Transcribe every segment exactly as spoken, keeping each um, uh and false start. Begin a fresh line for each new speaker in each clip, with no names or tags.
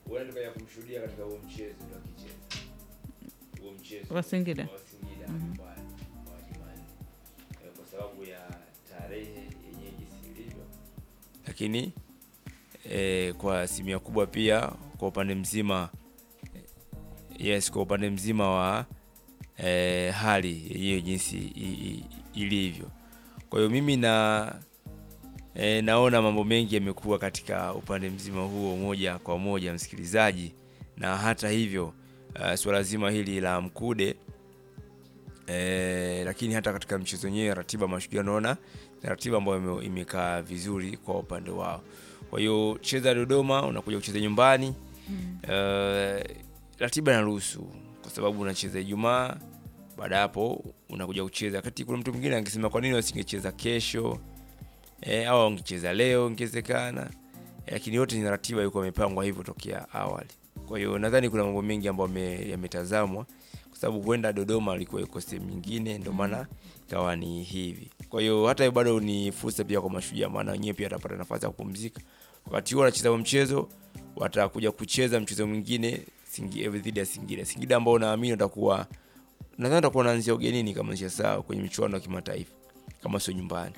Wewe ya kumshuhudia katika huo mchezo wa kicheza. Huo mchezo
wa Singida.
Wa Singida mm-hmm. Kwa Jumanne. Kwa sababu ya tarehe yenyewe jinsi ilivyo. Lakini e, kwa asilimia kubwa pia kwa upande mzima yes kwa upande mzima wa e, hali yenyewe jinsi ilivyo. Kwa hiyo mimi na e, naona mambo mengi yamekuwa katika upande mzima huo moja kwa moja msikilizaji, na hata hivyo uh, swala zima hili la Mkude e, lakini hata katika mchezo wenyewe ratiba Mashujaa naona ratiba ambayo imekaa vizuri kwa upande wao. Kwa hiyo cheza Dodoma unakuja kucheza nyumbani mm. uh, ratiba inaruhusu kwa sababu unacheza Ijumaa, baada hapo unakuja kucheza. Kati kuna mtu mwingine angesema kwa nini wasingecheza kesho eh au ungecheza leo ingezekana, e, lakini yote ni ratiba yuko imepangwa hivyo tokea awali. Kwa hiyo nadhani kuna mambo mengi ambayo yametazamwa kwa sababu huenda Dodoma alikuwa yuko sehemu nyingine ndio maana ikawa ni hivi. Kwa hiyo hata bado ni fursa pia kwa Mashujaa, maana wenyewe pia watapata nafasi ya kupumzika. Wakati huo wanacheza mchezo watakuja kucheza mchezo mwingine Singida dhidi ya Singida. Singida ambao naamini utakuwa nadhani utakuwa unaanzia ugenini kama sio sawa kwenye michuano ya kimataifa kama sio nyumbani.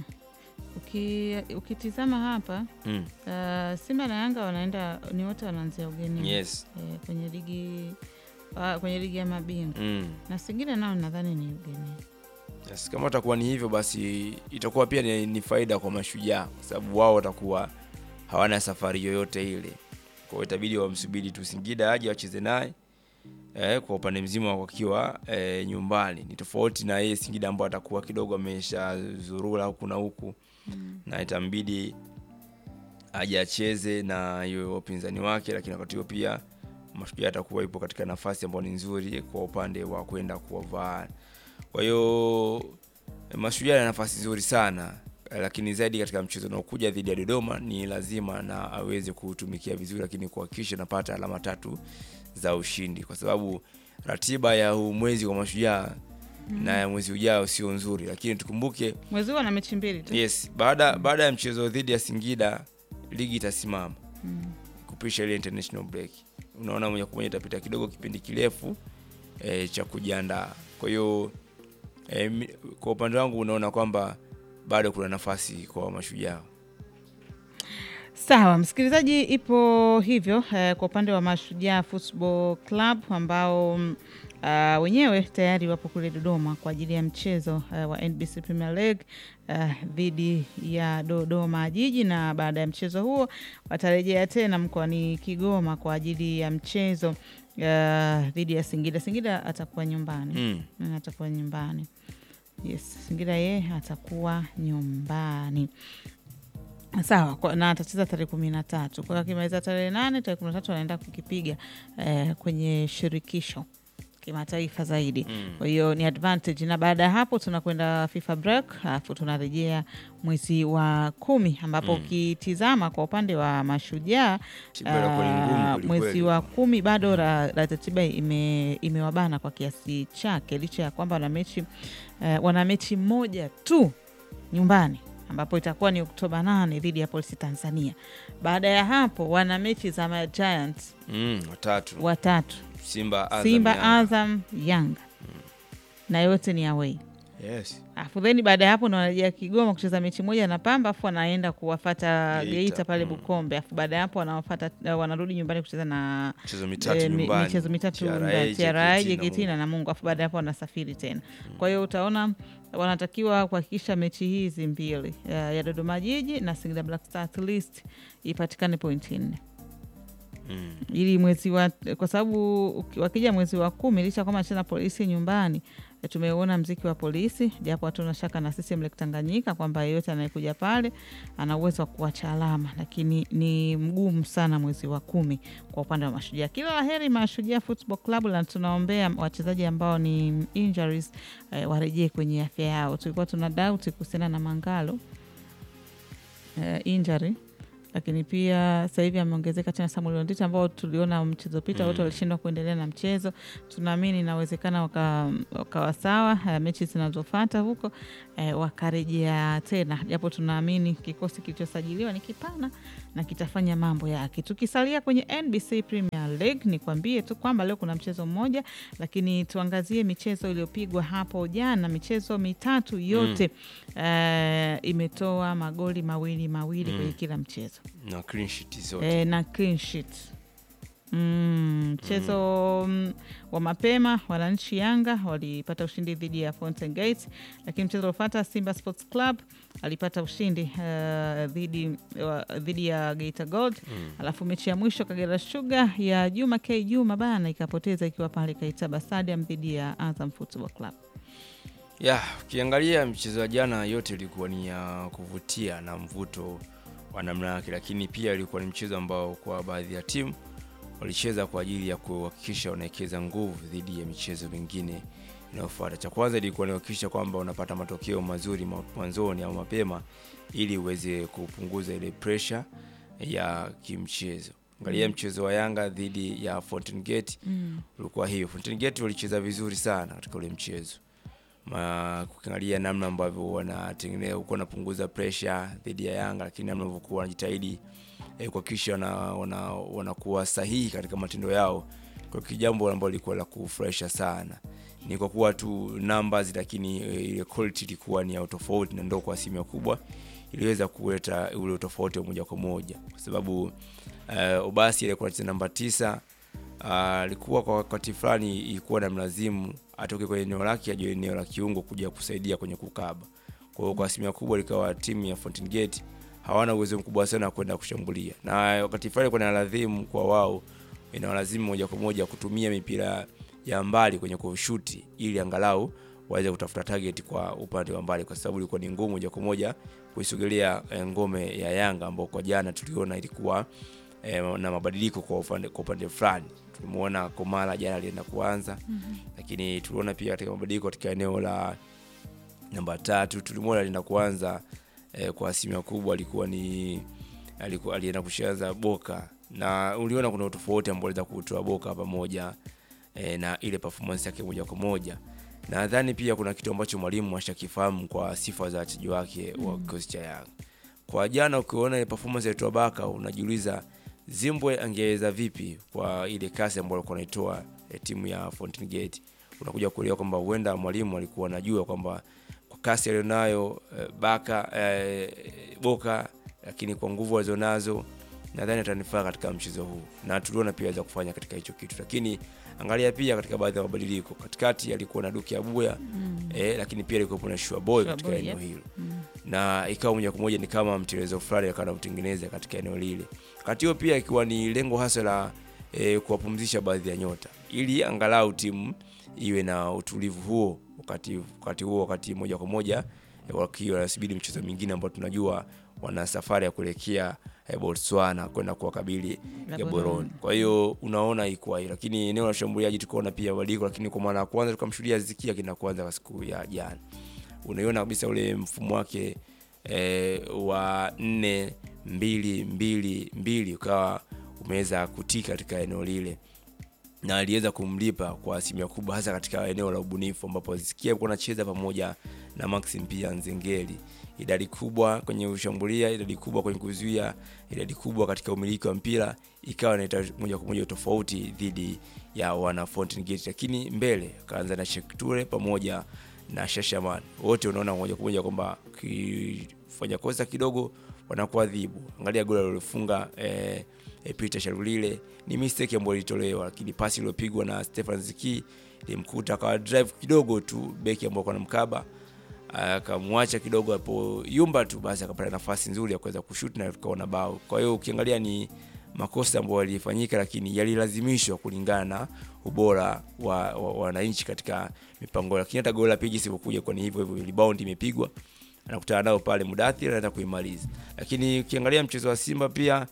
Uki, ukitizama hapa mm. uh, Simba na Yanga wanaenda ni wote wanaanzia ugenini.
Yes.
E, kwenye ligi uh, kwenye ligi ya mabingwa.
Mm.
Na Singida nao nadhani ni ugenini.
Yes, kama itakuwa ni hivyo basi itakuwa pia ni, ni faida kwa Mashujaa kwa sababu wao watakuwa hawana safari yoyote ile. Kwa hiyo itabidi wamsubiri tu Singida aje wacheze naye. Eh, kwa upande mzima wakiwa eh, nyumbani. Ni tofauti na yeye Singida ambao atakuwa kidogo ameshazurura huku na huku. Mm. Na itambidi aje acheze na hiyo wapinzani wake, lakini wakati huo pia Mashujaa atakuwa ipo katika nafasi ambayo ni nzuri kwa upande wa kwenda kuwavaa. Kwa hiyo Mashujaa ana nafasi nzuri sana, lakini zaidi katika mchezo unaokuja dhidi ya Dodoma ni lazima na aweze kutumikia vizuri, lakini kuhakikisha anapata alama tatu za ushindi kwa sababu ratiba ya huu mwezi wa Mashujaa mm. na mwezi ujao sio nzuri, lakini tukumbuke
mwezi wana mechi mbili tu.
Yes, baada mm. baada ya mchezo dhidi ya Singida ligi itasimama. Mm. Kupisha ile international break. Unaona moja kwa moja itapita kidogo kipindi kirefu e, cha kujiandaa. Kwa hiyo e, kwa upande wangu unaona kwamba bado kuna nafasi kwa Mashujaa.
Sawa, msikilizaji, ipo hivyo eh, kwa upande wa Mashujaa Football Club ambao uh, wenyewe tayari wapo kule Dodoma kwa ajili ya mchezo uh, wa N B C Premier League dhidi uh, ya Dodoma Jiji, na baada ya mchezo huo watarejea tena mkoani Kigoma kwa ajili ya mchezo dhidi uh, ya Singida. Singida atakuwa nyumbani. Mm. Atakuwa nyumbani. Yes, Singida yeye atakuwa nyumbani. Sawa, na atacheza tarehe kumi na tatu. Kwa kimaliza tarehe nane, tarehe kumi na tatu anaenda kukipiga eh, kwenye shirikisho kimataifa zaidi. Mm. Kwa hiyo ni advantage, na baada ya hapo tunakwenda FIFA break, alafu tunarejea mwezi wa kumi ambapo ukitizama mm. kwa upande wa Mashujaa uh, mwezi wa kumi bado mm. ratiba ime imewabana kwa kiasi chake, licha ya kwamba wana mechi uh, wana mechi moja tu nyumbani ambapo itakuwa ni Oktoba nane dhidi ya Polisi Tanzania. Baada ya hapo wana mechi za ma Giants
mm, watatu.
Watatu.
Simba, Azam,
Simba,
Yanga.
Azam, Yanga. Mm. Na yote ni away.
Yes.
Afu then baada ya hapo wanarejea Kigoma kucheza mechi moja na Pamba, afu wanaenda kuwafuata Geita pale Bukombe. Afu baada ya hapo wanawafuata wanarudi nyumbani kucheza na
michezo mitatu e, nyumbani.
Michezo mitatu nyumbani. T R A, J K T na Namungo. Afu baada ya hapo wanasafiri tena. Mm. Kwa hiyo utaona wanatakiwa kuhakikisha mechi hizi mbili ya, ya Dodoma Jiji na Singida Black Stars at least ipatikane point nne. Mm. Ili mwezi wa, kwa sababu wakija mwezi wa kumi licha kama cheza Polisi nyumbani, tumeona mziki wa Polisi, japo hatuna shaka na sisi Mlek Tanganyika kwamba yeyote anayekuja pale ana uwezo wa kuacha alama, lakini ni mgumu sana mwezi wa kumi kwa upande wa Mashujaa. Kila laheri Mashujaa Football Club, na tunaombea wachezaji ambao ni injuries eh, warejee kwenye afya yao. Tulikuwa tuna doubt kuhusiana na Mangalo eh, injury, lakini pia sasa hivi ameongezeka tena Samuel Onditi ambao tuliona mchezo pita wote mm. walishindwa kuendelea na mchezo. Tunaamini inawezekana wakawa waka sawa mechi zinazofuata huko eh, wakarejea tena, japo tunaamini kikosi kilichosajiliwa ni kipana na kitafanya mambo yake. Tukisalia kwenye N B C Premier League, nikwambie tu kwamba leo kuna mchezo mmoja, lakini tuangazie michezo iliyopigwa hapo jana. Michezo mitatu yote mm. uh, imetoa magoli mawili mawili mm. kwenye kila mchezo
na clean sheet zote.
E, na clean sheet. Mchezo mm, mm. wa mapema wananchi Yanga walipata ushindi dhidi ya Fountain Gate, lakini mchezo uliofuata Simba Sports Club alipata ushindi uh, dhidi uh, dhidi ya Geita Gold mm. alafu mechi ya mwisho Kagera Sugar ya Juma K Juma bana ikapoteza ikiwa pale Kaitaba Stadium dhidi ya Azam Football Club.
Ya, ukiangalia mchezo wa jana yote ilikuwa ni ya kuvutia na mvuto wa namna yake, lakini pia ilikuwa ni mchezo ambao kwa baadhi ya timu walicheza kwa ajili ya kuhakikisha wanawekeza nguvu dhidi ya michezo mingine inayofuata. Cha kwanza ilikuwa ni kuhakikisha kwamba unapata matokeo mazuri mwanzoni au mapema ili uweze kupunguza ile pressure ya kimchezo. Angalia mm. mchezo wa Yanga dhidi ya Fountain Gate mm. ulikuwa hiyo. Fountain Gate walicheza vizuri sana katika ule mchezo. Ma kuangalia namna ambavyo wanatengeneza uko napunguza pressure dhidi ya Yanga, lakini namna ambavyo wanajitahidi eh, kuhakikisha wana wanakuwa wana sahihi katika matendo yao, kwa kijambo ambalo lilikuwa la kufurahisha sana. Ni kwa kuwa tu numbers, lakini ile quality ilikuwa ni tofauti, na ndio kwa asilimia kubwa iliweza kuleta ule tofauti moja kwa moja, kwa sababu uh, Obasi ile kwa namba tisa alikuwa uh, kwa wakati fulani ilikuwa na mlazimu atoke kwenye eneo lake aje eneo la kiungo kuja kusaidia kwenye kukaba. Kwa hiyo kwa asilimia kubwa ilikawa timu ya Fountain Gate hawana uwezo mkubwa sana kwenda kushambulia, na wakati fulani kuna lazima kwa wao inawalazimu moja kwa moja kutumia mipira ya mbali kwenye kushuti ili angalau waweze kutafuta target kwa upande wa mbali, kwa sababu ilikuwa ni ngumu moja kwa moja kuisogelea ngome ya Yanga ambao kwa jana tuliona ilikuwa eh, na mabadiliko kwa upande kwa upande fulani. Tulimuona Komala jana alienda kuanza mm-hmm. lakini tuliona pia katika mabadiliko katika eneo la namba tatu tulimuona alienda kuanza eh, kwa asilimia kubwa alikuwa ni alikuwa alienda kushaza Boka, na uliona kuna tofauti ambao aliweza kutoa Boka pamoja e, na ile performance yake moja kwa moja. Na nadhani pia kuna kitu ambacho mwalimu ashakifahamu kwa sifa za wachezaji wake mm. wa kikosi cha Yanga. Kwa jana ukiona ile performance ya Tobaka unajiuliza Zimbwe angeweza vipi kwa ile kasi ambayo alikuwa anaitoa e, timu ya Fountain Gate. Unakuja kuelewa kwamba huenda mwalimu alikuwa anajua kwamba kwa kasi alionayo e, Baka e, Boka, lakini kwa nguvu alizonazo nadhani atanifaa katika mchezo huu, na tuliona pia aweza kufanya katika hicho kitu. Lakini angalia pia katika baadhi ya mabadiliko, katikati alikuwa na Duki Abuya mm. eh, lakini pia alikuwa na Shua Boy katika eneo yeah. hilo mm. na ikawa moja kwa moja ni kama mtelezo fulani akaanza kutengeneza katika eneo lile. Wakati huo pia ikiwa ni lengo hasa la eh, kuwapumzisha baadhi ya nyota ili angalau timu iwe na utulivu huo wakati wakati huo wakati moja kwa moja eh, wakiwa wanasubiri mchezo mwingine ambao tunajua wana safari ya kuelekea eh, Botswana kwenda kuwakabili Gaborone. Kwa hiyo unaona iko hiyo, lakini eneo la shambuliaji tukaona pia badiliko, lakini kwa maana ya kwanza tukamshuhudia Zikia kina kwanza kwa siku ya jana. Unaiona kabisa ule mfumo wake eh, wa nne mbili mbili mbili ukawa umeweza kutika katika eneo lile, na aliweza kumlipa kwa asilimia kubwa hasa katika eneo la ubunifu ambapo Zikia alikuwa anacheza pamoja na Maxim pia Nzengeli. Idadi kubwa kwenye ushambulia, idadi kubwa kwenye kuzuia, idadi kubwa katika umiliki wa mpira, ikawa inaita moja kwa moja tofauti dhidi ya wana Fountain Gate. Lakini mbele kaanza na Shekture pamoja na Shashaman, wote unaona moja kwa moja kwamba kifanya kosa kidogo wanakuadhibu. Angalia goli alilofunga eh, eh, Peter Sharulile ni mistake ambayo ilitolewa, lakini pasi iliyopigwa na Stefan Ziki ilimkuta kwa drive kidogo tu beki ambaye kwa mkaba akamwacha kidogo hapo yumba tu, basi akapata nafasi nzuri ya kuweza kushoot na tukaona bao. Kwa hiyo ukiangalia ni makosa ambayo yalifanyika, lakini yalilazimishwa kulingana na ubora wa wananchi wa katika mipango. Lakini hata goli la pigi sipokuja kwa ni hivyo hivyo, rebound imepigwa anakutana nao pale Mudathir anaanza kuimaliza. Lakini ukiangalia mchezo wa Simba pia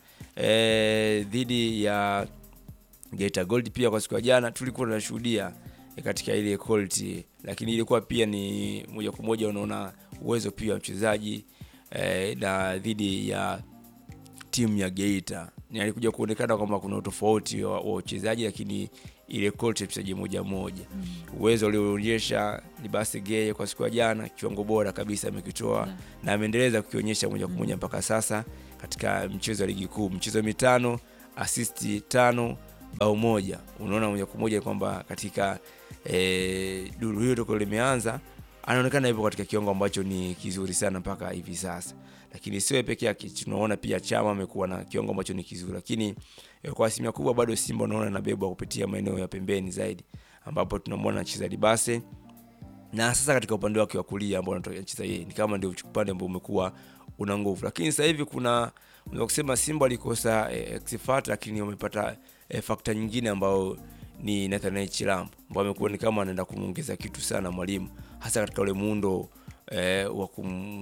eh, dhidi ya Geita Gold pia kwa siku ya jana tulikuwa tunashuhudia katika ile quality, lakini ilikuwa pia ni moja kwa moja unaona uwezo pia wa mchezaji eh, na dhidi ya timu ya Geita ni alikuja kuonekana kwamba kuna utofauti wa wachezaji, lakini ile quality mchezaji moja moja mm. uwezo ulioonyesha Libase Geye kwa siku ya jana kiwango bora kabisa amekitoa yeah. na ameendeleza kukionyesha moja kwa moja mpaka mm. sasa katika mchezo wa ligi kuu, mchezo mitano, assist tano, bao moja. Unaona moja kwa moja kwamba katika eh duru hiyo toko limeanza anaonekana hivyo katika kiwango ambacho ni kizuri sana mpaka hivi sasa. Lakini sio pekee yake, tunaona pia Chama amekuwa na kiwango ambacho ni kizuri, lakini kwa asilimia kubwa bado Simba unaona anabebwa kupitia maeneo ya pembeni zaidi, ambapo tunamwona anacheza Libase, na sasa katika upande wake wa kulia ambao anacheza yeye ni kama ndio upande ambao umekuwa una nguvu. Lakini sasa hivi kuna unaweza kusema Simba alikosa eh, X factor, lakini wamepata eh, factor nyingine ambao ni Nathaniel Chilambo, ambao amekuwa ni kama anaenda kumuongeza kitu sana mwalimu, hasa katika ule muundo eh, wa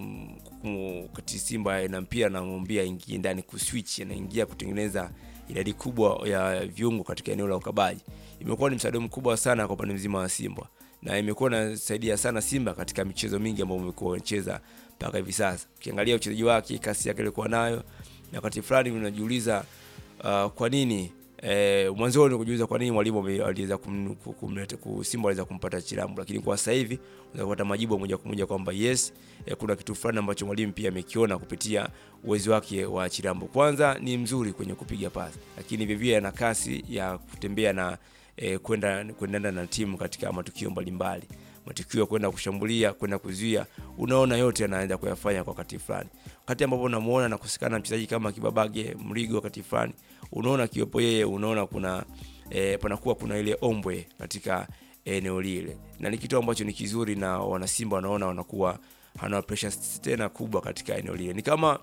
kum kati Simba na mpira na ngombia ingie ndani kuswitch, anaingia kutengeneza idadi kubwa ya viungo katika eneo la ukabaji. Imekuwa ni msaada mkubwa sana kwa upande mzima wa Simba, na imekuwa inasaidia sana Simba katika michezo mingi ambayo umekuwa unacheza mpaka hivi sasa. Ukiangalia uchezaji wake, kasi yake alikuwa nayo, na wakati fulani unajiuliza uh, kwa nini eh mwanzo ni kujiuliza kwa nini mwalimu aliweza kumleta ku Simba aliweza kumpata Chilambo, lakini kwa sasa hivi unaweza kupata majibu moja kwa moja kwamba yes eh, kuna kitu fulani ambacho mwalimu pia amekiona kupitia uwezo wake wa Chilambo. Kwanza ni mzuri kwenye kupiga pasi, lakini vivyo ana kasi ya kutembea na eh, kwenda kwenda na timu katika matukio mbalimbali, matukio kwenda kushambulia, kwenda kuzuia, unaona yote anaanza kuyafanya kwa wakati fulani. Wakati ambapo unamuona na kusikana mchezaji kama Kibabage Mrigo wakati fulani, unaona kiwepo yeye, unaona kuna e, panakuwa kuna ile ombwe katika eneo lile, na ni kitu ambacho ni kizuri, na wana Simba wanaona wanakuwa hana pressure tena kubwa katika eneo lile. Ni kama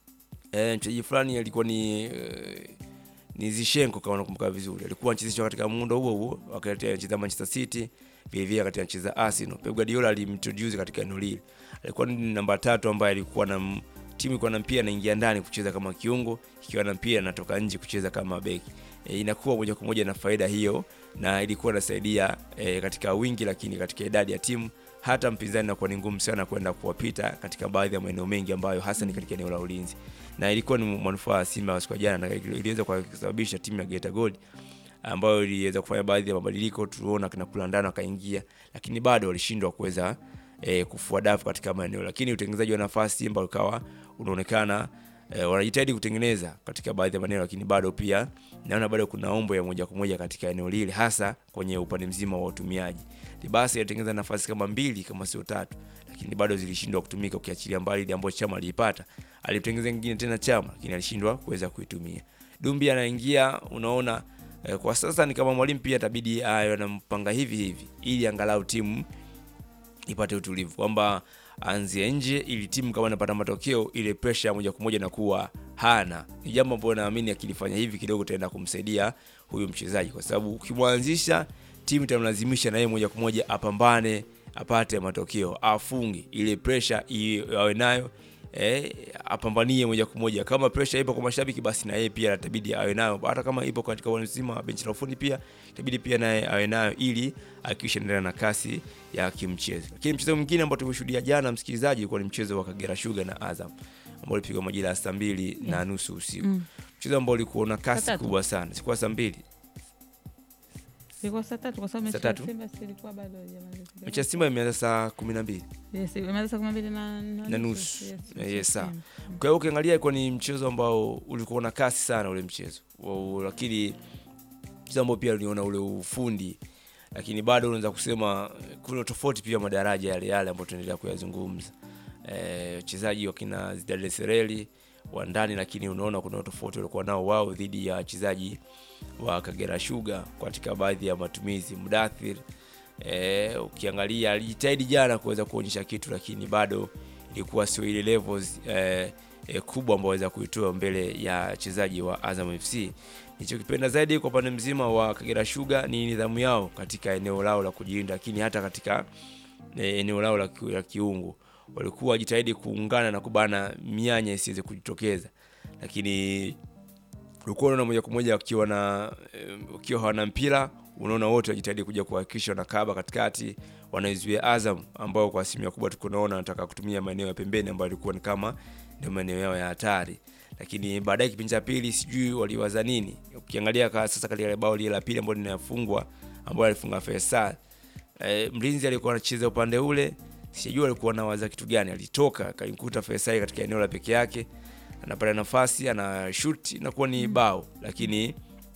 e, mchezaji fulani alikuwa ni e, ni Zishenko kama unakumbuka vizuri, alikuwa anachezeshwa katika muundo huo huo wakati anacheza Manchester City, vile vile wakati anacheza Arsenal. Pep Guardiola alimintroduce katika eneo lile, alikuwa ni namba tatu ambaye alikuwa na timu iko na mpira anaingia ndani kucheza kama kiungo, ikiwa na mpira anatoka nje kucheza kama beki. E, inakuwa moja kwa moja na faida hiyo, na ilikuwa inasaidia e, katika wingi, lakini katika idadi ya timu hata mpinzani inakuwa ni ngumu sana kwenda kuwapita katika baadhi ya maeneo mengi ambayo hasa ni katika eneo la ulinzi. Na ilikuwa ni manufaa Simba siku jana, na iliweza kusababisha timu ya Geita Gold ambayo iliweza kufanya baadhi ya mabadiliko, tuliona kina kulandana akaingia, lakini bado walishindwa kuweza e, kufua dafu katika maeneo. Lakini utengenezaji wa nafasi Simba ukawa unaonekana e, wanajitahidi kutengeneza katika baadhi ya maeneo, lakini bado pia naona bado kuna ombo ya moja kwa moja katika eneo lile, hasa kwenye upande mzima wa utumiaji. Libase alitengeneza nafasi kama mbili kama sio tatu, lakini bado zilishindwa kutumika, ukiachilia mbali ile ambayo Chama alipata. Alitengeneza nyingine tena Chama, lakini alishindwa kuweza kuitumia. Dumbi anaingia, unaona e, kwa sasa ni kama mwalimu pia itabidi ayo anampanga hivi hivi ili angalau timu ipate utulivu, kwamba anzie nje ili timu kama inapata matokeo ile pressure moja kwa moja na kuwa hana. Ni jambo ambalo naamini akilifanya hivi kidogo taenda kumsaidia huyu mchezaji, kwa sababu ukimwanzisha timu itamlazimisha na yeye moja kwa moja apambane, apate matokeo, afunge, ile pressure iwe nayo eh, apambanie moja kwa moja. Kama pressure ipo kwa mashabiki, basi na yeye pia itabidi awe nayo, hata kama ipo katika wanzima benchi la ufundi pia itabidi pia naye awe nayo, ili akisha endelea na kasi ya kimchezo. Lakini mchezo mwingine ambao tumeshuhudia jana, msikilizaji, ulikuwa ni mchezo wa Kagera Sugar na Azam ambao ulipigwa majira ya saa mbili yeah. na nusu usiku. Mm. Mchezo ambao ulikuwa una kasi Satatu. kubwa sana. Sikuwa saa mbili.
Ilikuwa saa tatu kwa sababu mechi ya Simba ilikuwa bado jamani.
Mechi ya Simba imeanza saa kumi na mbili.
Yes, imeanza saa kumi na mbili na
na nusu. Yes, yes, yes sawa. Kwa hiyo ukiangalia ilikuwa ni mchezo ambao ulikuwa na kasi sana ule mchezo. Lakini mchezo ambao pia uliona ule ufundi, lakini bado unaweza kusema kuna tofauti pia madaraja yale yale ambayo tunaendelea kuyazungumza. Eh, wachezaji wakina Zidane Sereli wa ndani, lakini unaona kuna tofauti walikuwa nao wao dhidi ya wachezaji wa Kagera Sugar katika baadhi ya matumizi. Mudathir eh, ukiangalia alijitahidi jana kuweza kuonyesha kitu, lakini bado ilikuwa sio ile levels eh, eh, kubwa ambayo waweza kuitoa mbele ya wachezaji wa Azam F C. Nilichokipenda zaidi kwa pande mzima wa Kagera Sugar ni nidhamu yao katika eneo lao la kujilinda, lakini hata katika eh, eneo lao la, la kiungo walikuwa wajitahidi kuungana na kubana mianya isiweze kujitokeza, lakini ulikuwa unaona moja kwa moja wakiwa na wakiwa hawana mpira, unaona wote wajitahidi kuja kuhakikisha na kaba katikati wanaizuia Azam, ambao kwa asilimia kubwa tuko naona wanataka kutumia maeneo ya pembeni ambayo ilikuwa ni kama ndio maeneo yao ya hatari. lakini baadaye kipindi cha pili sijui waliwaza nini. Ukiangalia kwa sasa katika bao lile la pili ambalo linafungwa ambalo alifunga Faisal, e, mlinzi alikuwa anacheza upande ule, sijui alikuwa anawaza kitu gani. Alitoka akaikuta Faisal katika eneo la peke yake, anapata nafasi, ana shoot na kuwa ni bao, lakini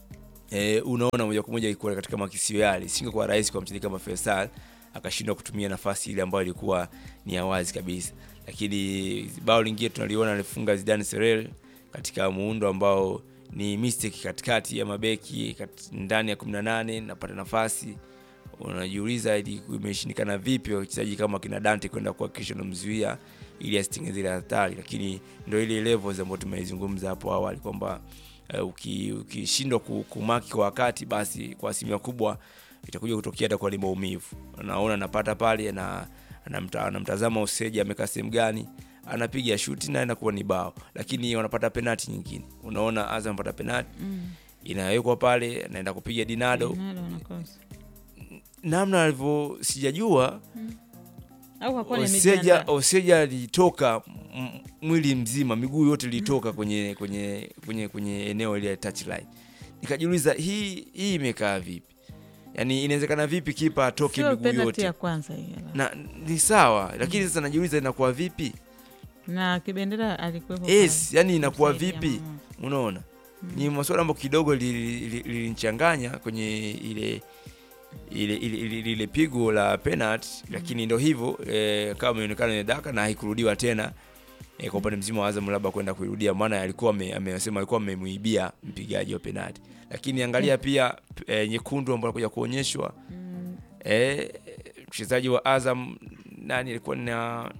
e, unaona moja kwa moja ilikuwa katika makisio yale. Singekuwa rahisi kwa mchezaji kama Faisal akashindwa kutumia nafasi ile ambayo ilikuwa ni ya wazi kabisa. Lakini bao lingine tunaliona alifunga Zidane Serel katika muundo ambao ni mistake katikati ya mabeki kat, ndani ya kumi na nane napata nafasi. Unajiuliza ili imeshindikana vipi wachezaji kama kina Dante kwenda kuhakikisha unamzuia ili asitenge zile hatari. Lakini ndio ile levels ambayo tumeizungumza hapo awali kwamba uh, ukishindwa uki kumaki kwa wakati, basi kwa asilimia kubwa itakuja kutokea hata kwa maumivu. Unaona anapata pale na anamtazama Useja amekaa sehemu gani, anapiga shuti na inakuwa ni bao. Lakini wanapata penalty nyingine. Unaona Azam anapata penalty mm. inawekwa pale, anaenda kupiga Dinado.
Dinado anakosa.
Namna alivyo sijajua mm.
au hakuwa ni
Useja Useja alitoka mwili mzima, miguu yote ilitoka kwenye kwenye kwenye kwenye eneo ile touchline. Nikajiuliza hii hii imekaa vipi? Yaani inawezekana vipi kipa atoke miguu yote?
Penalty ya kwanza hiyo.
Na ni sawa, lakini sasa najiuliza inakuwa vipi?
Na Kibendera alikuwepo.
Yes, yani inakuwa vipi? Unaona? Hmm. Ni masuala ambayo kidogo lilinichanganya li, li, kwenye ile ile ile, ile, ile pigo la penalty, hmm. lakini ndio hivyo e, kama inaonekana ni daka na haikurudiwa tena. E, kwa upande mzima wa Azam labda kwenda kuirudia, maana alikuwa amesema alikuwa amemuibia mpigaji wa penalty. Lakini angalia hmm. pia e, nyekundu ambayo alikuja kuonyeshwa hmm. eh mchezaji wa Azam nani alikuwa na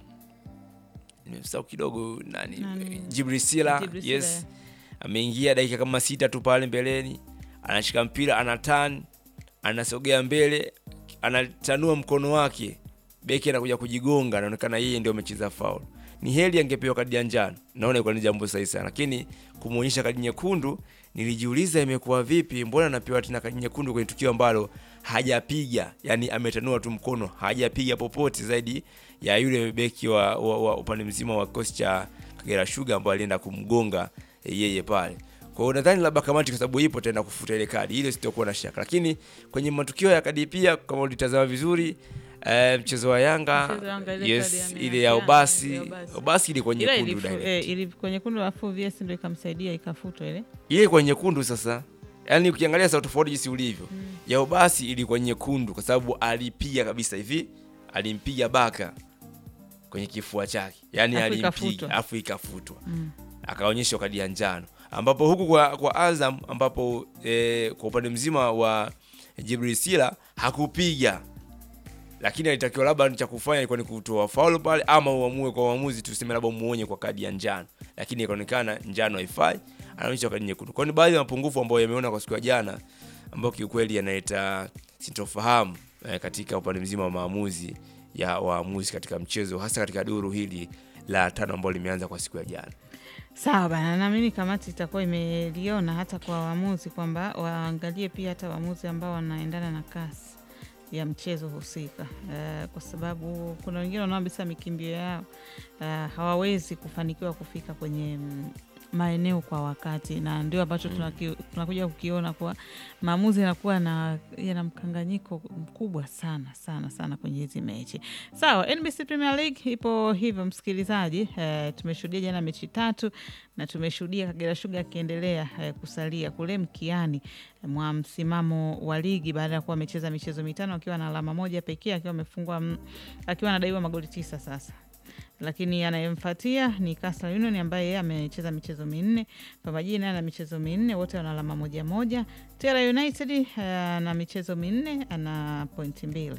nimesahau kidogo nani, nani? Djibril Sila, yes. Ameingia dakika kama sita tu pale mbeleni, anashika mpira, anaturn, anasogea mbele, anatanua mkono wake, beki anakuja kujigonga, anaonekana yeye ndio amecheza foul. Ni heli angepewa kadi ya njano. Naona ilikuwa ni jambo sahihi sana. Lakini kumuonyesha kadi nyekundu, nilijiuliza imekuwa vipi, mbona anapewa tena kadi nyekundu kwenye tukio ambalo hajapiga, yani ametanua tu mkono, hajapiga popote zaidi ya yule beki wa, wa, wa upande mzima wa kosi cha Kagera Sugar ambaye alienda kumgonga yeye pale. Kwa hiyo nadhani labda kamati kwa sababu ipo tena kufuta ile kadi, ile sitakuwa na shaka. Lakini kwenye matukio ya kadi pia kama ulitazama vizuri eh, mchezo wa Yanga, mchezo Yanga ile yes, ile ya Obasi, Obasi ile kwenye nyekundu direct.
Eh, ile kwenye nyekundu afu V S ndio ikamsaidia ikafutwa ile.
Ile kwenye nyekundu sasa. Yaani ukiangalia sauti tofauti jinsi ulivyo. Hmm. Ya Obasi ilikuwa nyekundu kwa sababu alipiga kabisa hivi, alimpiga Baka kwenye kifua chake. Yaani alimpiga afu ikafutwa. Hmm. Akaonyesha kadi ya njano. Ambapo huku kwa kwa Azam ambapo e, kwa upande mzima wa Djibril Sila hakupiga. Lakini alitakiwa labda cha kufanya ilikuwa ni kutoa foul pale ama uamue kwa uamuzi tuseme labda muonye kwa kadi ya njano. Lakini ikaonekana njano haifai, anaonyesha kadi nyekundu. Kwa ni baadhi ya mapungufu ambayo yameona kwa siku ya jana ambayo kiukweli yanaleta sintofahamu eh, katika upande mzima wa maamuzi ya waamuzi katika mchezo, hasa katika duru hili la tano ambalo limeanza kwa siku ya jana.
Sawa bana, naamini kamati itakuwa imeliona hata kwa waamuzi kwamba waangalie pia hata waamuzi ambao wanaendana na kasi ya mchezo husika. Uh, kwa sababu kuna wengine wanaobisa mikimbio yao uh, hawawezi kufanikiwa kufika kwenye mm, maeneo kwa wakati, na ndio ambacho tunaki, tunakuja kukiona kwa maamuzi yanakuwa na yana mkanganyiko mkubwa sana sana sana kwenye hizi mechi. Sawa, N B C Premier League ipo hivyo msikilizaji. E, tumeshuhudia jana mechi tatu na tumeshuhudia Kagera Sugar akiendelea e, kusalia kule mkiani e, mwa msimamo wa ligi baada ya kuwa amecheza michezo mitano akiwa na alama moja pekee, akiwa amefungwa akiwa anadaiwa magoli tisa sasa. Lakini anayemfuatia ni Coastal Union ambaye yeye amecheza michezo minne, Pambajiji naye ana michezo minne, wote wana alama moja moja. Tera United uh, na michezo minne ana pointi mbili.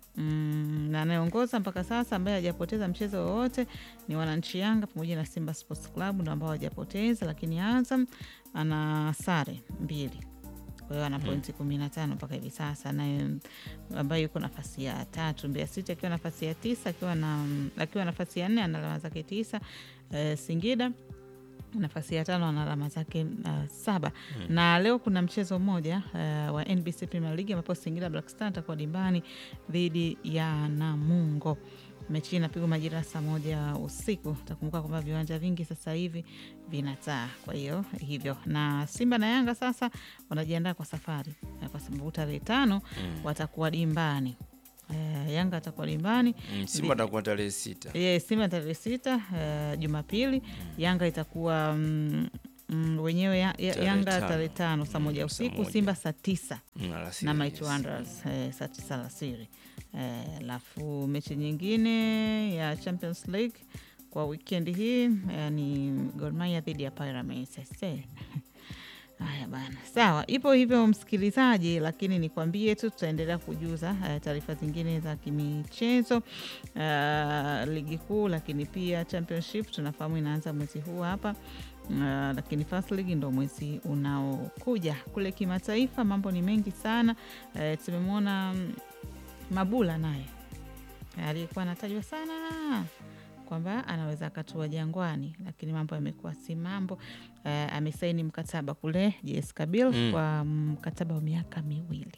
Mm, na anayeongoza mpaka sasa ambaye hajapoteza mchezo wowote ni Wananchi Yanga pamoja na Simba Sports Club ndio ambao hajapoteza, lakini Azam ana sare mbili. Kwa hiyo ana pointi kumi na tano mpaka hivi sasa, na ambaye yuko nafasi ya tatu. Mbeya City akiwa nafasi ya tisa, akiwa na akiwa nafasi ya nne ana alama zake tisa. E, Singida nafasi ya tano ana alama zake uh, saba. Hmm. Na leo kuna mchezo mmoja uh, wa N B C Premier League ambapo Singida Black Stars atakuwa dimbani dhidi ya Namungo. Mechi inapigwa majira saa moja usiku. Utakumbuka kwamba viwanja vingi sasa hivi vinataa. Kwa hiyo hivyo, na Simba na Yanga sasa wanajiandaa kwa safari, kwa sababu tarehe tano mm. watakuwa dimbani. Uh, Yanga atakuwa dimbani.
Mm, Simba atakuwa tarehe sita.
Yeah, Simba tarehe sita uh, Jumapili. Mm. Yanga itakuwa mm, mm, wenyewe ya, ya, Yanga tarehe tano saa moja usiku, Simba saa tisa
mm,
na Mighty Wanderers eh, saa tisa alasiri. Alafu eh, mechi nyingine ya Champions League kwa weekend hii eh, ni Gor Mahia dhidi ya Pyramids. Haya bana, sawa, ipo hivyo msikilizaji, lakini nikwambie tu tutaendelea kujuza uh, taarifa zingine za kimichezo, uh, ligi kuu, lakini pia championship tunafahamu inaanza mwezi huu hapa, uh, lakini first league ndo mwezi unaokuja. Kule kimataifa mambo ni mengi sana. Uh, tumemwona um, Mabula naye alikuwa anatajwa sana kwamba anaweza akatua Jangwani, lakini mambo yamekuwa si mambo. Uh, amesaini mkataba kule J S Kabylie mm. kwa mkataba wa miaka miwili.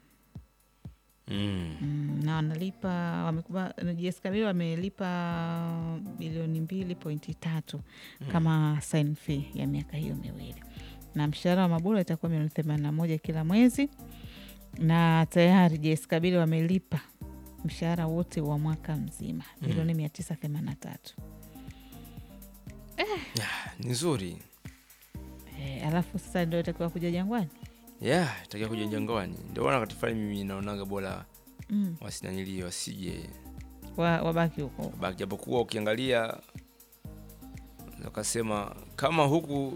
Mm. Mm, na wanalipa wamekuwa J S Kabylie wamelipa bilioni mbili pointi tatu mm. kama sign fee ya miaka hiyo miwili. Na mshahara wa Mabula itakuwa milioni themanini na moja kila mwezi, na tayari J S Kabylie wamelipa mshahara wote wa mwaka mzima milioni mm. mia tisa themanini na tatu.
Eh, ni nzuri.
Eh, alafu sasa ndio itakuwa kuja Jangwani.
Yeah, itakuwa kuja Jangwani. Ndio wana katifani mimi naonaga bora mm. wasinanili wasije
wa wabaki huko.
Wabaki, japokuwa ukiangalia nakasema kama huku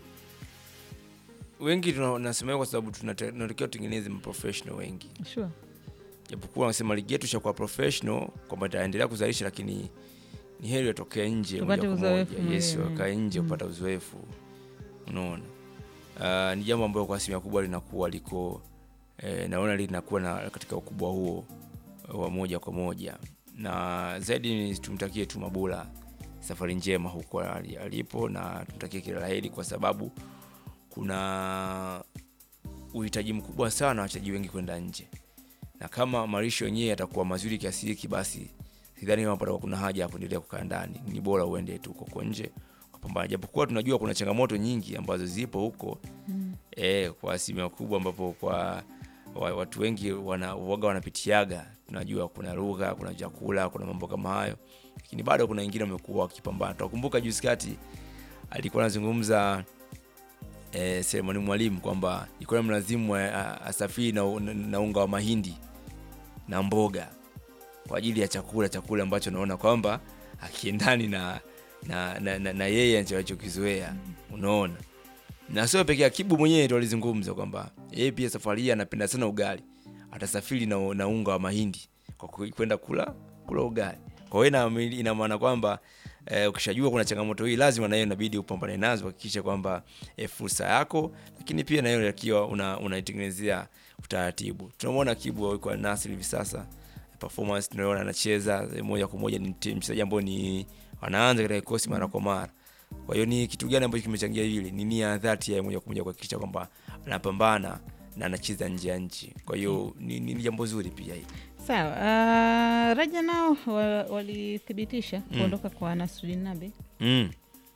wengi tunasema kwa sababu tunatakiwa tutengeneze professional wengi.
Sure.
Japokuwa wanasema ligi yetu ishakuwa professional kwamba itaendelea kuzalisha, lakini ni heri atokee nje moja kwa moja. Yes, wakae nje kupata mm. uzoefu. Unaona? Uh, ni jambo ambalo kwa asilimia kubwa linakuwa liko eh, naona linakuwa na katika ukubwa huo wa moja kwa moja. Na zaidi ni tumtakie tu Mabula safari njema huko alipo, na tumtakie kila laheri kwa sababu kuna uhitaji mkubwa sana wachezaji wengi kwenda nje. Na kama marisho yenyewe yatakuwa mazuri kiasi hiki, basi sidhani kama patakuwa kuna haja ya kuendelea kukaa ndani. Ni bora uende tu huko nje kupambana, japokuwa tunajua kuna changamoto nyingi ambazo zipo huko mm. eh kwa asilimia kubwa, ambapo kwa watu wengi wana waga wanapitiaga. Tunajua kuna lugha, kuna chakula, kuna mambo kama hayo, lakini bado kuna wengine wamekuwa wakipambana. Tukumbuka juzi kati alikuwa anazungumza eh Selemani Mwalimu kwamba ilikuwa mlazimu asafiri na, na, na unga wa mahindi na mboga kwa ajili ya chakula chakula ambacho naona kwamba akiendani na na na, na, na yeye anachokizoea. Unaona? Na sio pekee Kibu mwenyewe ndio alizungumza kwamba yeye pia safari hii anapenda sana ugali. Atasafiri na, na unga wa mahindi kwa kwenda kula kula ugali. Kwa hiyo ina maana kwamba eh, ukishajua kuna changamoto hii lazima na yeye inabidi upambane nazo, kuhakikisha kwamba eh, fursa yako, lakini pia na yeye akiwa una unaitengenezea utaratibu. Tunamwona Kibu yuko Nasri hivi sasa. Performance tunaona anacheza moja kwa moja, ni mchezaji ambaye ni anaanza katika kikosi mara kwa mara. Kwa hiyo ni kitu gani ambacho kimechangia hili? Ni nia dhati ya moja kwa moja kuhakikisha kwamba anapambana na anacheza nje ya nchi. Kwa hiyo ni, ni jambo zuri pia hili.
Sawa. Uh, Raja nao walithibitisha mm. kuondoka kwa Nasruddin Nabi. Mm.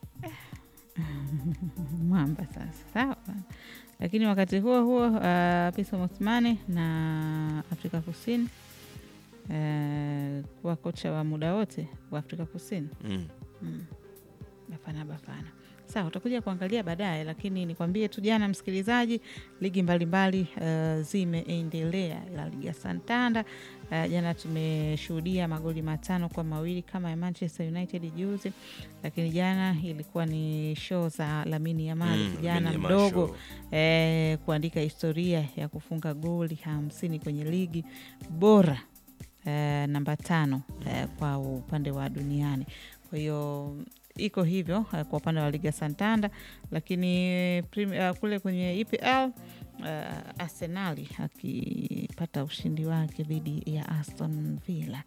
Mwamba sasa. Sawa. Lakini wakati huo huo uh, Pitso Mosimane na Afrika Kusini uh, kwa kocha wa muda wote wa Afrika Kusini. Mm. Mm. Bafana Bafana. Sawa, utakuja kuangalia baadaye, lakini nikwambie tu jana msikilizaji, ligi mbalimbali uh, zimeendelea. La Liga Santander uh, jana tumeshuhudia magoli matano kwa mawili kama ya Manchester United juzi, lakini jana ilikuwa ni show za Lamine Yamal, mm, jana mdogo eh, kuandika historia ya kufunga goli hamsini kwenye ligi bora eh, namba tano eh, kwa upande wa duniani. Kwa hiyo iko hivyo uh, kwa upande wa Liga Santander, lakini prim, uh, kule kwenye E P L uh, Arsenal akipata ushindi wake dhidi ya Aston Villa.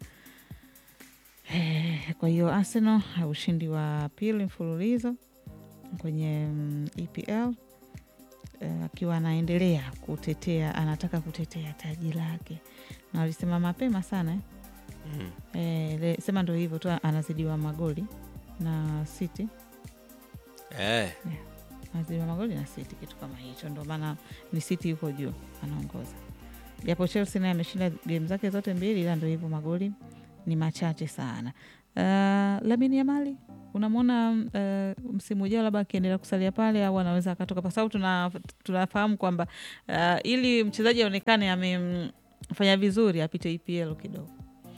Eh, kwa hiyo Arsenal uh, ushindi wa pili mfululizo kwenye um, E P L uh, akiwa anaendelea kutetea, anataka kutetea taji lake. Na walisema mapema sana eh? Mm. Eh, le, sema ndio hivyo tu anazidiwa magoli na City.
Eh.
Yeah. Anazidiwa magoli na City kitu kama hicho, ndio maana ni City yuko juu anaongoza. Japo Chelsea naye ameshinda game zake zote mbili, ila ndio hivyo magoli ni machache sana. Uh, Lamine Yamal unamwona uh, msimu ujao labda akiendelea kusalia pale au anaweza akatoka, kwa sababu tuna tunafahamu kwamba uh, ili mchezaji aonekane amefanya vizuri apite E P L kidogo.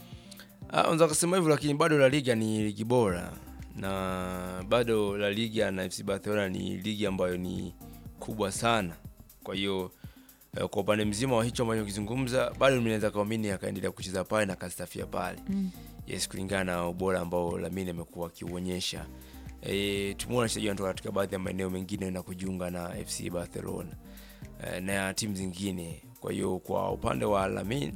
Ah, unaweza kusema hivyo, lakini bado La Liga ni ligi bora, na bado La Liga na F C Barcelona ni ligi ambayo ni kubwa sana. Kwa hiyo kwa upande mzima wa hicho ambacho kizungumza, bado mimi naweza kuamini akaendelea kucheza pale na kastafia pale. Mm. Yes, kulingana na ubora ambao Lamine amekuwa akiuonyesha. Eh, tumeona wachezaji wanatoka katika baadhi ya maeneo mengine na kujiunga na F C Barcelona e, na timu zingine. Kwa hiyo kwa upande wa Lamine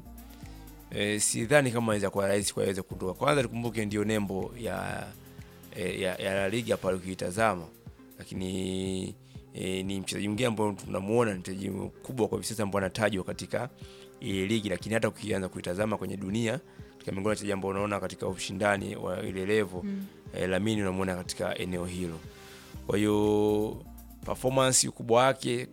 e, sidhani kama inaweza kuwa rahisi kwa yeye kutoka. Kwanza tukumbuke ndio nembo ya e, ya, ya La Liga pale ukitazama. Lakini e, ni mchezaji mwingine ambaye tunamuona ni mchezaji mkubwa kwa sasa ambaye anatajwa katika e, ligi, lakini hata ukianza kuitazama kwenye dunia katika miongoni cha jambo unaona katika ushindani wa ile level mm. eh, Lamine unamuona katika eneo hilo. Kwa hiyo performance ukubwa wake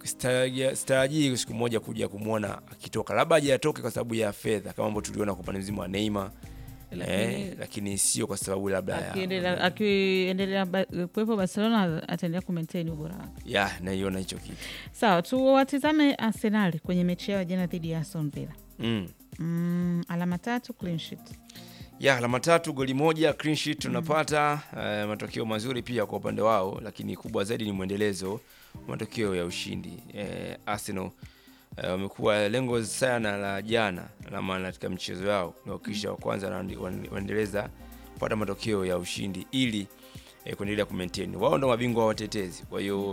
staraji siku moja kuja kumuona akitoka, labda hajatoka kwa sababu ya fedha kama ambavyo tuliona kwa upande mzima wa Neymar. Lakini, eh, lakini sio kwa sababu labda
akiendelea akiendelea kuwepo Barcelona ataendelea ku maintain ubora wake.
Yeah, naiona hicho kitu.
Sawa, tu watizame Arsenal kwenye mechi yao jana dhidi ya Aston Villa. Mm. Mm, alama tatu clean sheet.
Ya, alama tatu goli moja clean sheet tunapata. Mm. Uh, matokeo mazuri pia kwa upande wao, lakini kubwa zaidi ni muendelezo matokeo ya ushindi. Uh, Arsenal wamekuwa uh, lengo sana la jana na maana katika mchezo wao na kisha wa kwanza waendeleza kupata matokeo ya ushindi ili eh, kuendelea ku maintain. Wao ndio mabingwa watetezi. Kwa hiyo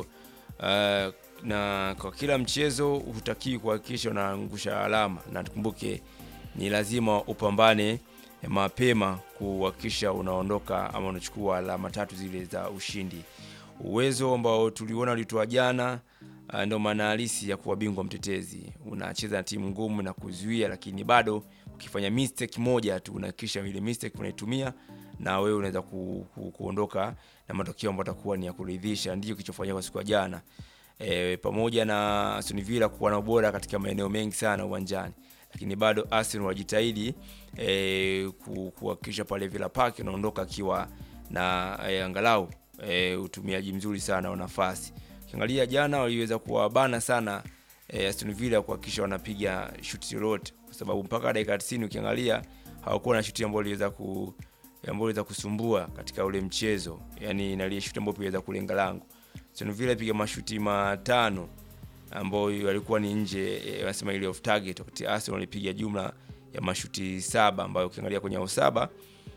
uh, na kwa kila mchezo hutakiwi kuhakikisha unaangusha alama, na tukumbuke ni lazima upambane mapema kuhakikisha unaondoka ama unachukua alama tatu zile za ushindi. Uwezo ambao tuliona ulitoa jana uh, ndio maana halisi ya kuwa bingwa mtetezi. Unacheza na timu ngumu na kuzuia, lakini bado ukifanya mistake moja tu unahakikisha ile mistake unaitumia na wewe unaweza ku, ku, kuondoka na matokeo ambayo yatakuwa ni ya kuridhisha. Ndio kilichofanyika kwa siku ya jana. E, pamoja na Aston Villa kuwa na ubora katika maeneo mengi sana uwanjani, lakini bado Arsenal wajitahidi e, kuhakikisha pale Villa Park unaondoka akiwa na e, angalau e, utumiaji mzuri sana wa nafasi. Ukiangalia jana waliweza kuwabana sana e, Aston Villa kuhakikisha wanapiga shoot lolote, kwa sababu mpaka dakika tisini ukiangalia hawakuwa na shoot ambayo iliweza ku ambayo iliweza kusumbua katika ule mchezo, yani inalia shoot ambayo iliweza kulenga lango. Aston Villa piga mashuti matano ambayo yalikuwa ni nje, wanasema ile off target, wakati Arsenal walipiga jumla ya mashuti saba ambayo ukiangalia kwenye au saba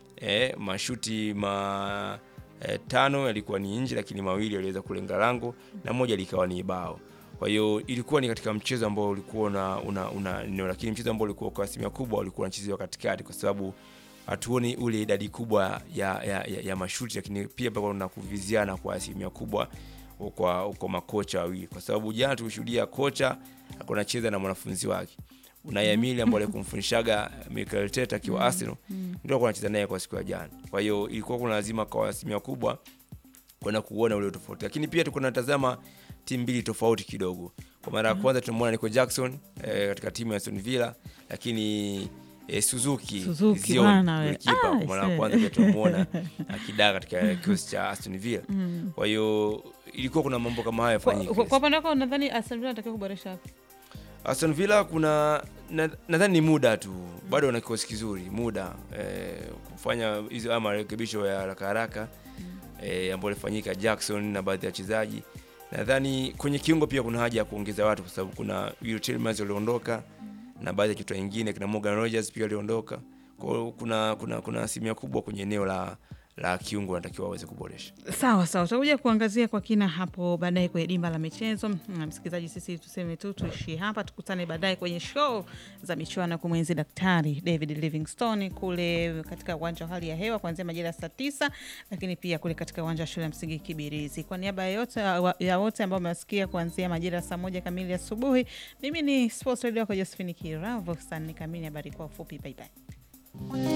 eh mashuti ma eh, tano yalikuwa ni nje, lakini mawili yaliweza kulenga lango na moja likawa ni bao. Kwa hiyo ilikuwa ni katika mchezo ambao ulikuwa na una, una no, lakini mchezo ambao ulikuwa kwa asilimia kubwa ulikuwa unachezewa katikati, kwa sababu hatuoni ule idadi kubwa ya ya, ya, ya mashuti, lakini pia pako na kuviziana kwa asilimia kubwa kwa kwa makocha wawili, kwa sababu jana tulishuhudia kocha alikuwa anacheza na mwanafunzi wake Unai Emery ambaye kumfundishaga Mikel Arteta akiwa Arsenal, ndio alikuwa anacheza naye kwa siku ya jana. Kwa hiyo ilikuwa kuna lazima kwa asilimia kubwa kwenda kuona ule tofauti, lakini pia tuko tunatazama timu mbili tofauti kidogo. Kwa mara ya kwanza tunamwona Nico Jackson eh, katika timu ya Aston Villa, lakini eh, Suzuki
Suzuki bwana
kipa kwa mara ya kwanza pia tunamuona akidaa katika kikosi cha Aston Villa. Mm. Kwa hiyo ilikuwa kuna mambo kama haya yafanyike.
Kwa, kwa upande wako nadhani Aston Villa anatakiwa kuboresha wapi?
Aston Villa kuna nadhani ni muda tu. Bado wana kikosi kizuri, muda eh, kufanya hizo ama rekebisho ya haraka haraka eh, ambayo ilifanyika Jackson na baadhi ya wachezaji. Nadhani kwenye kiungo pia kuna haja ya kuongeza watu, kwa sababu kuna Will Tielemans aliondoka na baadhi ya kitu wengine, kuna Morgan Rogers pia aliondoka. Kwa kuna kuna kuna asilimia kubwa kwenye eneo la la kiungo anatakiwa aweze kuboresha.
Sawa sawa, tutakuja kuangazia kwa kina hapo baadaye kwenye dimba la michezo. Msikilizaji, sisi tuseme tu tuishie hapa, tukutane baadaye kwenye show za michuano kumwenzi Daktari David Livingstone kule katika uwanja wa hali ya hewa kuanzia majira saa tisa, lakini pia kule katika uwanja wa shule ya msingi Kibirizi. Kwa niaba ya yote ya wote ambao mmesikia kuanzia majira saa moja kamili asubuhi, mimi ni Sports Radio kwa Josephine Kiravo, saa nne kamili habari kwa ufupi. Bye bye.